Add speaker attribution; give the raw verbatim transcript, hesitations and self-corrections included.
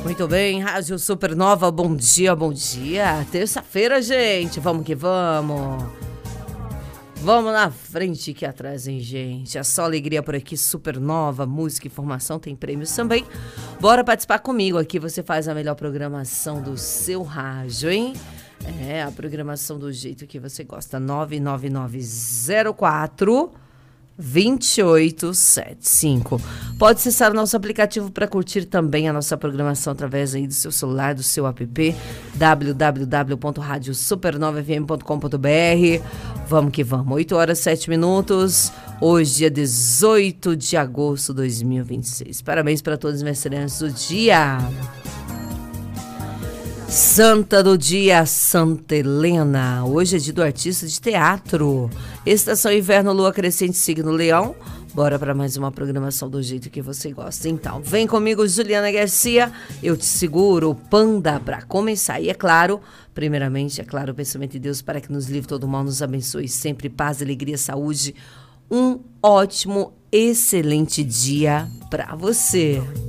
Speaker 1: Muito bem, Rádio Supernova, bom dia, bom dia. Terça-feira, gente, vamos que vamos. Vamos na frente que atrás, hein, gente. É só alegria por aqui, Supernova, música, informação, tem prêmios também. Bora participar comigo aqui, você faz a melhor programação do seu rádio, hein? É, a programação do jeito que você gosta. nove nove nove zero quatro dois oito sete cinco. Pode acessar o nosso aplicativo para curtir também a nossa programação através aí do seu celular, do seu app, w w w ponto rádio supernova f m ponto com ponto b r. Vamos que vamos, oito horas e sete minutos, hoje dia dezoito de agosto de dois mil e vinte e seis. Parabéns para todos os aniversariantes do dia. Santa do dia, Santa Helena. Hoje é dia do artista de teatro. Estação Inverno, Lua Crescente, signo Leão. Bora para mais uma programação do jeito que você gosta. Então, vem comigo, Juliana Garcia. Eu te seguro, Panda, para começar. E é claro, primeiramente, é claro, o pensamento de Deus para que nos livre todo mal, nos abençoe sempre, paz, alegria, saúde. Um ótimo, excelente dia para você.